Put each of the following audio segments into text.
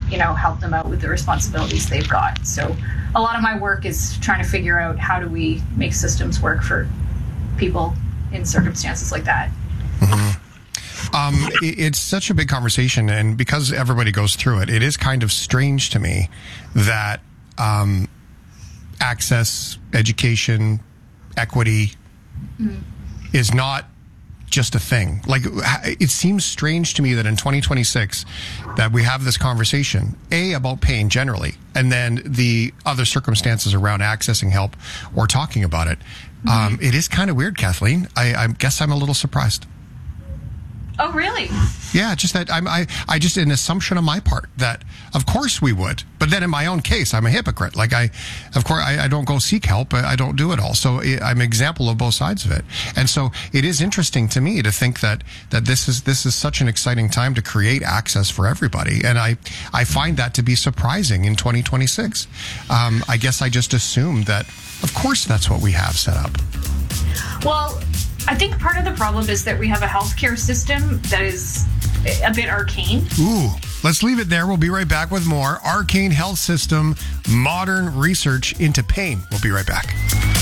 help them out with the responsibilities they've got. So a lot of my work is trying to figure out how do we make systems work for people in circumstances like that. Mm-hmm. It's such a big conversation, and because everybody goes through it, it is kind of strange to me that access, education, equity is not just a thing. Like, it seems strange to me that in 2026 that we have this conversation, about pain generally, and then the other circumstances around accessing help or talking about it. It is kind of weird, Kathleen. I guess I'm a little surprised. Oh, really? Yeah, just that I just an assumption on my part that of course we would, but then in my own case I'm a hypocrite. Like I don't go seek help. I don't do it all. So I'm an example of both sides of it. And so it is interesting to me to think that this is such an exciting time to create access for everybody. And I find that to be surprising in 2026. I guess I just assumed that of course that's what we have set up. Well, I think part of the problem is that we have a healthcare system that is a bit arcane. Ooh, let's leave it there. We'll be right back with more Arcane Health System, modern research into pain. We'll be right back.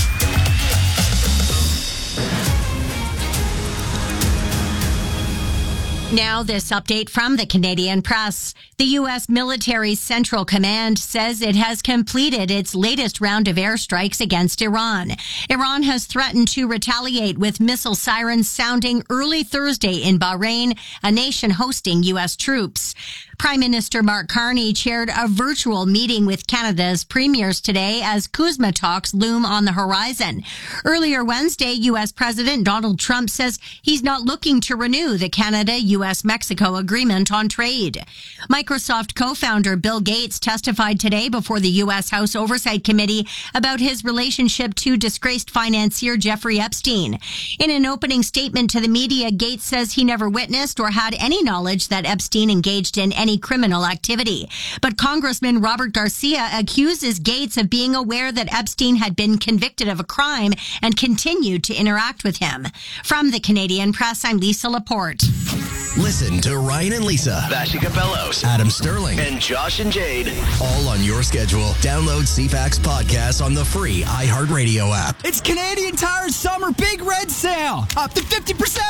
Now, this update from the Canadian Press. The U.S. military's Central Command says it has completed its latest round of airstrikes against Iran. Iran has threatened to retaliate with missile sirens sounding early Thursday in Bahrain, a nation hosting U.S. troops. Prime Minister Mark Carney chaired a virtual meeting with Canada's premiers today as CUSMA talks loom on the horizon. Earlier Wednesday, U.S. President Donald Trump says he's not looking to renew the Canada-U.S.-Mexico agreement on trade. Microsoft co-founder Bill Gates testified today before the U.S. House Oversight Committee about his relationship to disgraced financier Jeffrey Epstein. In an opening statement to the media, Gates says he never witnessed or had any knowledge that Epstein engaged in any criminal activity. But Congressman Robert Garcia accuses Gates of being aware that Epstein had been convicted of a crime and continued to interact with him. From the Canadian Press, I'm Lisa Laporte. Listen to Ryan and Lisa, Vashi Capellos, Adam Sterling, and Josh and Jade, all on your schedule. Download CFAX podcasts on the free iHeartRadio app. It's Canadian Tire's summer big red sale. Up to 50%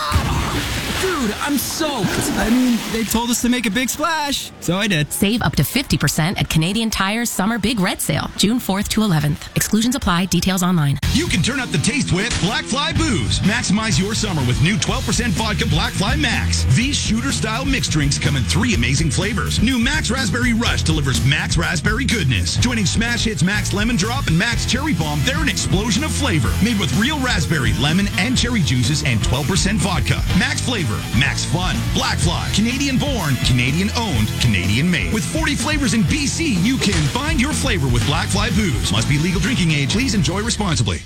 off! Dude, I'm soaked. I mean, they told us to make a big splash, so I did. Save up to 50% at Canadian Tire's Summer Big Red Sale, June 4th to 11th. Exclusions apply. Details online. You can turn up the taste with Black Fly Booze. Maximize your summer with new 12% vodka Black Fly Max. These shooter-style mixed drinks come in 3 amazing flavors. New Max Raspberry Rush delivers Max Raspberry goodness. Joining Smash Hits Max Lemon Drop and Max Cherry Bomb, they're an explosion of flavor. Made with real raspberry, lemon, and cherry juices and 12% vodka. Max flavor, Max fun. Black Fly, Canadian born, Canadian owned, Canadian made. With 40 flavors in BC, you can find your flavor with Black Fly Booze. Must be legal drinking age. Please enjoy responsibly.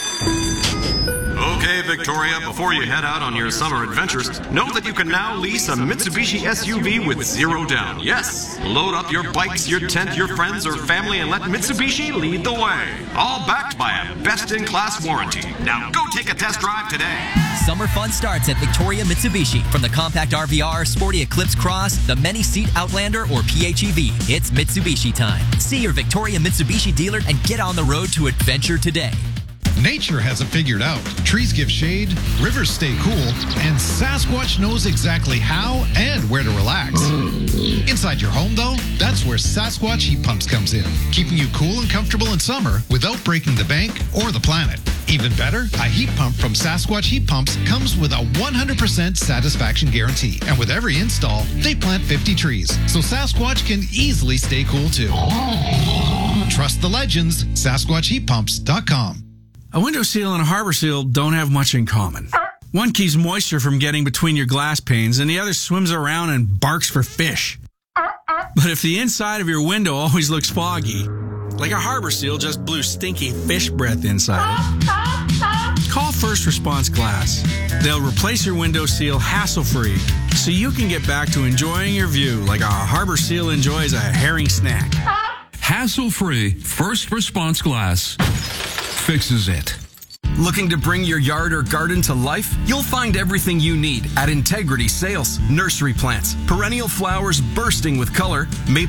Okay, Victoria, before you head out on your summer adventures, know that you can now lease a Mitsubishi SUV with 0 down. Yes, load up your bikes, your tent, your friends, or family, and let Mitsubishi lead the way. All backed by a best-in-class warranty. Now go take a test drive today. Summer fun starts at Victoria Mitsubishi. From the compact RVR, sporty Eclipse Cross, the many-seat Outlander, or PHEV, it's Mitsubishi time. See your Victoria Mitsubishi dealer and get on the road to adventure today. Nature has it figured out. Trees give shade, rivers stay cool, and Sasquatch knows exactly how and where to relax. Inside your home, though, that's where Sasquatch Heat Pumps comes in, keeping you cool and comfortable in summer without breaking the bank or the planet. Even better, a heat pump from Sasquatch Heat Pumps comes with a 100% satisfaction guarantee. And with every install, they plant 50 trees, so Sasquatch can easily stay cool too. Trust the legends, SasquatchHeatPumps.com. A window seal and a harbor seal don't have much in common. One keeps moisture from getting between your glass panes, and the other swims around and barks for fish. But if the inside of your window always looks foggy, like a harbor seal just blew stinky fish breath inside it, call First Response Glass. They'll replace your window seal hassle-free, so you can get back to enjoying your view like a harbor seal enjoys a herring snack. Hassle-free First Response Glass fixes it. Looking to bring your yard or garden to life? You'll find everything you need at Integrity Sales. Nursery plants, perennial flowers bursting with color, maple